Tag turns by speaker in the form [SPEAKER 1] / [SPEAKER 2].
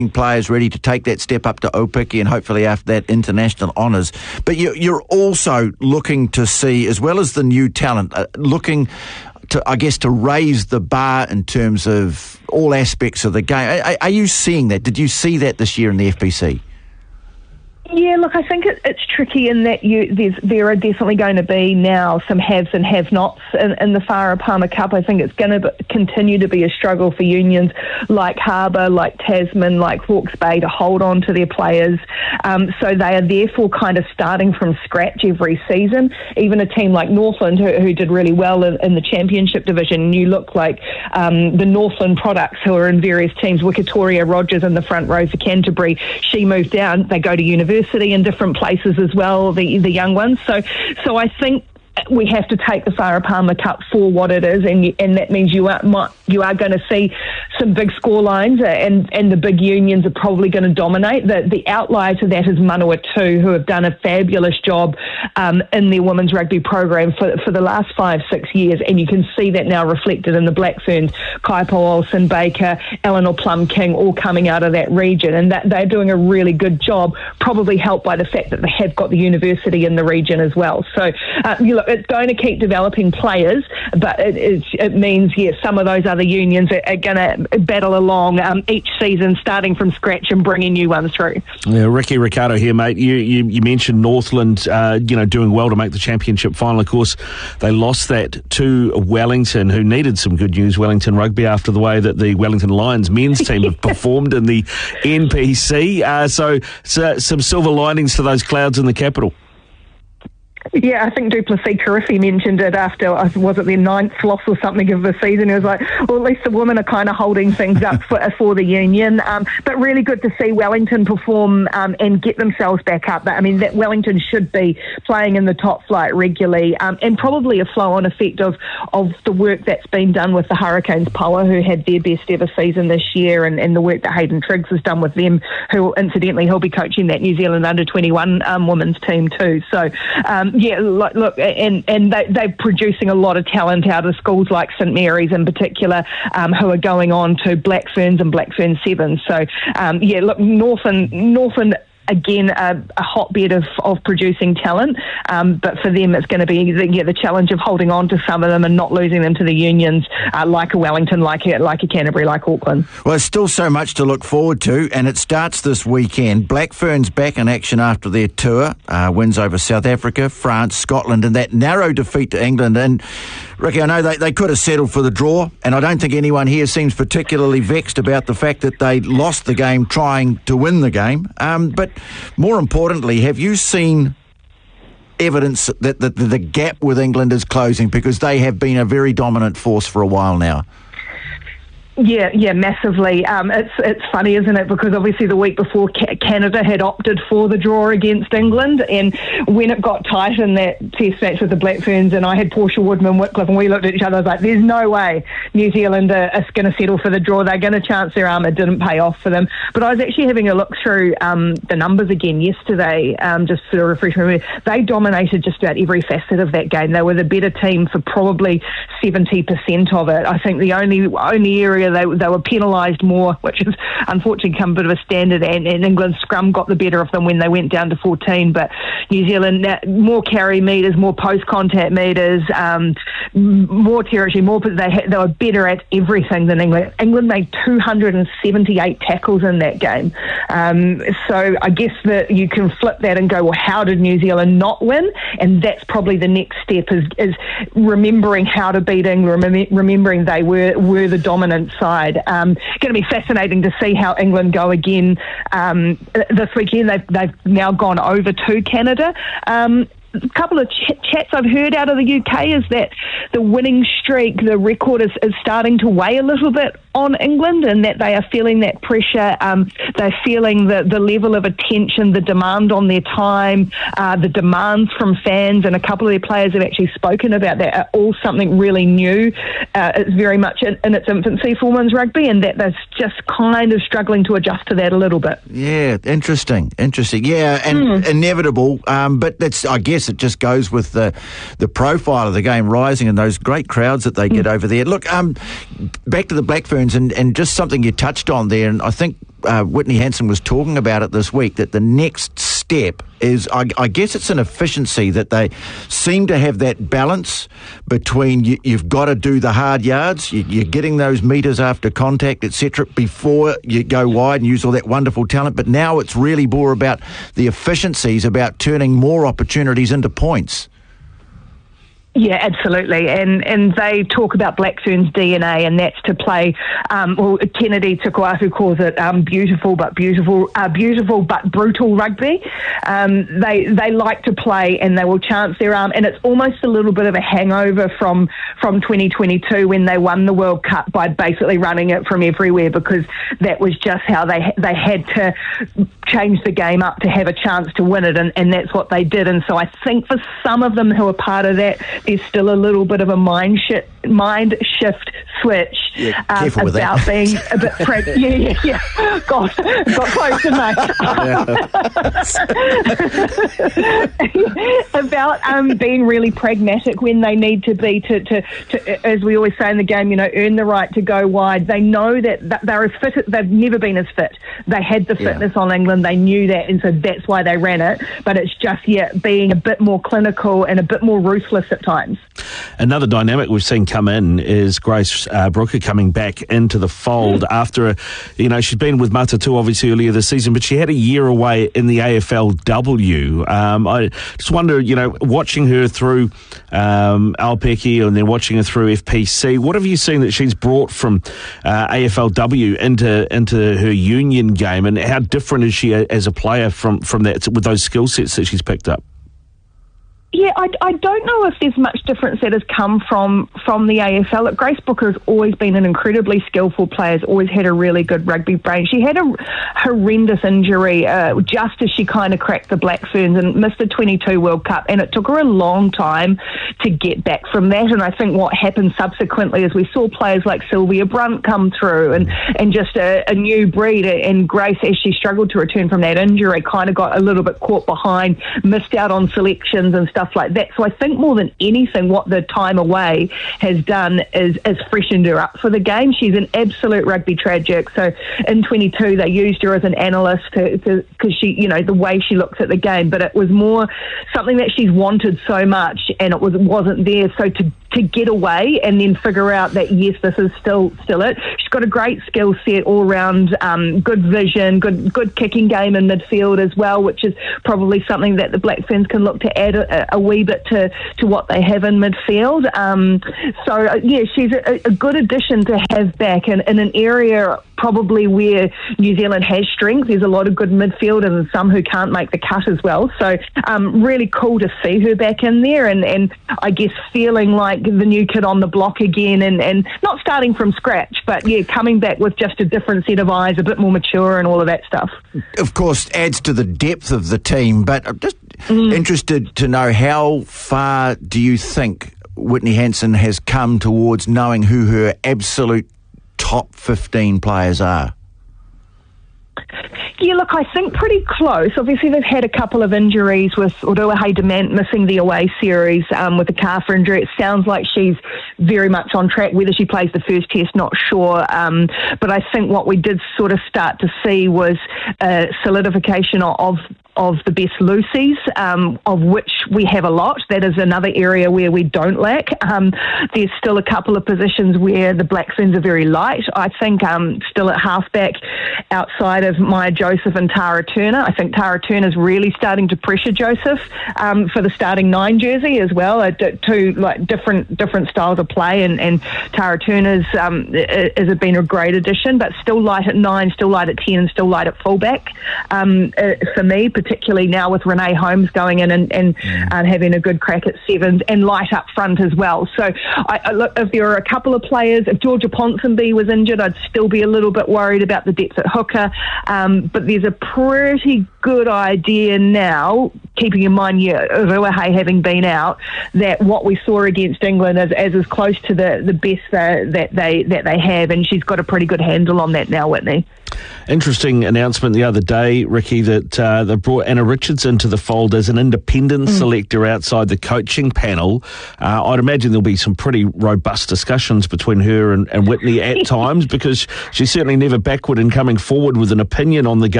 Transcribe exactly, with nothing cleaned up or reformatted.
[SPEAKER 1] players ready to take that step up to Aupiki and hopefully after that international honours. But you, you're also looking to see, as well as the new talent, uh, looking to, I guess, to raise the bar in terms of all aspects of the game. Are, are you seeing that? Did you see that this year in the F B C?
[SPEAKER 2] Yeah, look, I think it, it's tricky in that you there's, there are definitely going to be now some haves and have-nots in, in the Farah Palmer Cup. I think it's going to continue to be a struggle for unions like Harbour, like Tasman, like Hawke's Bay to hold on to their players. Um, so they are therefore kind of starting from scratch every season. Even a team like Northland, who, who did really well in, in the championship division, you look like um, the Northland products who are in various teams. Wikitoria Rogers in the front row for Canterbury, she moved down. They go to university in different places as well, the the young ones. So, so I think we have to take the Farah Palmer Cup for what it is, and and that means you are might, you are going to see some big score lines, and and the big unions are probably going to dominate. The the outlier to that is Manawatu, who have done a fabulous job um, in their women's rugby program for for the last five six years, and you can see that now reflected in the Black Ferns. Kaipo Olsen Baker, Eleanor Plum King, all coming out of that region, and that they're doing a really good job. Probably helped by the fact that they have got the university in the region as well. So uh, you look, it's going to keep developing players, but it, it, it means, yes, some of those other unions are, are going to battle along um, each season, starting from scratch and bringing new ones through.
[SPEAKER 3] Yeah, Ricky Ricardo here, mate. You you, you mentioned Northland, uh, you know, doing well to make the championship final. Of course, they lost that to Wellington, who needed some good news, Wellington Rugby, after the way that the Wellington Lions men's team have performed in the N P C. Uh, so, so some silver linings to those clouds in the capital.
[SPEAKER 2] Yeah, I think Duplessis Carriffy mentioned it after, was it their ninth loss or something of the season? He was like, well, at least the women are kind of holding things up for, for the union. Um, but really good to see Wellington perform um, and get themselves back up. I mean, that Wellington should be playing in the top flight regularly, um, and probably a flow-on effect of, of the work that's been done with the Hurricanes Power, who had their best ever season this year, and, and the work that Hayden Triggs has done with them, who incidentally he'll be coaching that New Zealand under twenty-one um, women's team too. So, um, yeah, look, look and, and they, they're producing a lot of talent out of schools like St Mary's in particular, um, who are going on to Black Ferns and Black Ferns Sevens. So, um, yeah, look, Northland, Northland again, a, a hotbed of, of producing talent, um, but for them it's going to be the, yeah, the challenge of holding on to some of them and not losing them to the unions, uh, like a Wellington, like a, like a Canterbury, like Auckland.
[SPEAKER 1] Well, there's still so much to look forward to, and it starts this weekend. Black Ferns back in action after their tour, uh, wins over South Africa, France, Scotland, and that narrow defeat to England. And Ricky, I know they, they could have settled for the draw, and I don't think anyone here seems particularly vexed about the fact that they lost the game trying to win the game. Um, but more importantly, have you seen evidence that the, the gap with England is closing, because they have been a very dominant force for a while now?
[SPEAKER 2] Yeah, yeah, massively. Um, it's it's funny, isn't it? Because obviously the week before Ca- Canada had opted for the draw against England, and when it got tight in that test match with the Black Ferns, and I had Portia Woodman Whitcliffe, and we looked at each other, I was like, there's no way New Zealand are, are going to settle for the draw. They're going to chance their arm. It didn't pay off for them. But I was actually having a look through um, the numbers again yesterday, um, just to refresh my memory. They dominated just about every facet of that game. They were the better team for probably seventy percent of it. I think the only only area They, they were penalised more, which has unfortunately become a bit of a standard, and, and England's scrum got the better of them when they went down to fourteen. But New Zealand, more carry metres, more post-contact metres, um, more territory, more. They, they were better at everything than England. England made two hundred seventy-eight tackles in that game. Um, so I guess that you can flip that and go, well, how did New Zealand not win? And that's probably the next step, is, is remembering how to beat England, remembering they were, were the dominant side. Um, going to be fascinating to see how England go again um, this weekend. They've, they've now gone over to Canada. Um, a couple of ch- chats I've heard out of the U K is that the winning streak, the record is, is starting to weigh a little bit on England, and that they are feeling that pressure. Um, they're feeling the, the level of attention, the demand on their time, uh, the demands from fans, and a couple of their players have actually spoken about that, are all something really new. Uh, it's very much in, in its infancy for women's rugby, and that they're just kind of struggling to adjust to that a little bit.
[SPEAKER 1] Yeah, interesting, interesting. Yeah, and mm. inevitable, um, but that's, I guess, guess it just goes with the the profile of the game rising and those great crowds that they get mm. over there. Look, um, back to the Black Ferns and, and just something you touched on there, and I think uh, Whitney Hansen was talking about it this week, that the next step is, I, I guess it's an efficiency, that they seem to have that balance between you, you've got to do the hard yards, you, you're getting those metres after contact, et cetera, before you go wide and use all that wonderful talent. But now it's really more about the efficiencies, about turning more opportunities into points.
[SPEAKER 2] Yeah, absolutely. And and they talk about Black Ferns D N A, and that's to play, um, well, Kennedy Tukuafu calls it um, beautiful but beautiful, uh, beautiful but brutal rugby. Um, they they like to play, and they will chance their arm, and it's almost a little bit of a hangover from, from twenty twenty-two when they won the World Cup by basically running it from everywhere, because that was just how they they had to change the game up to have a chance to win it, and, and that's what they did. And so I think for some of them who are part of that, there's still a little bit of a mind shift, mind shift switch
[SPEAKER 1] yeah,
[SPEAKER 2] um, about
[SPEAKER 1] that.
[SPEAKER 2] being a bit preg- yeah, yeah, yeah. God, got close to me. About um, being really pragmatic when they need to be to, to, to, as we always say in the game, you know, earn the right to go wide. They know that, that they're as fit. They've never been as fit. They had the fitness yeah. on England. They knew that, and so that's why they ran it. But it's just yeah, being a bit more clinical and a bit more ruthless at times.
[SPEAKER 3] Another dynamic we've seen come in is Grace uh, Brooker coming back into the fold after, a, you know, she's been with Matatu obviously earlier this season, but she had a year away in the A F L W. Um, I just wonder, you know, watching her through um, Aupiki and then watching her through F P C, what have you seen that she's brought from uh, A F L W into into her union game, and how different is she as a player from, from that, with those skill sets that she's picked up?
[SPEAKER 2] Yeah, I, I don't know if there's much difference that has come from, from the A F L. Grace Brooker has always been an incredibly skillful player, has always had a really good rugby brain. She had a horrendous injury uh, just as she kind of cracked the Black Ferns and missed the twenty-two World Cup, and it took her a long time to get back from that. And I think what happened subsequently is we saw players like Sylvia Brunt come through and, and just a, a new breed, and Grace, as she struggled to return from that injury, kind of got a little bit caught behind, missed out on selections and stuff like that. So I think more than anything, what the time away has done is, is freshened her up for the game. She's an absolute rugby tragic. So in twenty-two, they used her as an analyst to, to, because she, you know, the way she looks at the game, but it was more something that she's wanted so much, and it was wasn't there. So to to get away and then figure out that yes, this is still still it. She's got a great skill set all round, um, good vision, good good kicking game in midfield as well, which is probably something that the Black Ferns can look to add a, a wee bit to, to what they have in midfield. Um, so uh, yeah, she's a, a good addition to have back in, in an area probably where New Zealand has strength. There's a lot of good midfielders and some who can't make the cut as well. So um, really cool to see her back in there, and, and I guess feeling like the new kid on the block again, and, and not starting from scratch, but yeah, coming back with just a different set of eyes, a bit more mature and all of that stuff.
[SPEAKER 1] Of course, adds to the depth of the team, but I'm just mm. interested to know, how far do you think Whitney Hansen has come towards knowing who her absolute top fifteen players are?
[SPEAKER 2] Yeah, look, I think pretty close. Obviously, they've had a couple of injuries, with Oruahei Demant missing the away series um, with a calf injury. It sounds like she's very much on track. Whether she plays the first test, not sure. Um, but I think what we did sort of start to see was uh, solidification of of the best Lucies, um, of which we have a lot. That is another area where we don't lack. Um, there's still a couple of positions where the Black Ferns are very light. I think um, still at halfback, outside of Maya Joseph and Tara Turner. I think Tara Turner's really starting to pressure Joseph um, for the starting nine jersey as well. Uh, two like different different styles of play, and, and Tara Turner's um, has been a great addition, but still light at nine, still light at ten, and still light at fullback um, uh, for me, particularly now with Renee Holmes going in and, and mm. uh, having a good crack at sevens, and light up front as well. So I, I look, if there are a couple of players, if Georgia Ponsonby was injured, I'd still be a little bit worried about the depth at hooker. Um, but there's a pretty good idea now, keeping in mind, yeah, Ruahei having been out, that what we saw against England is as is close to the, the best uh, that they that they have, and she's got a pretty good handle on that now, Whitney.
[SPEAKER 3] Interesting announcement the other day, Ricky, that uh, they brought brought Anna Richards into the fold as an independent mm. selector outside the coaching panel. Uh, I'd imagine there'll be some pretty robust discussions between her and, and Whitney at times, because she's certainly never backward in coming forward with an opinion on the game.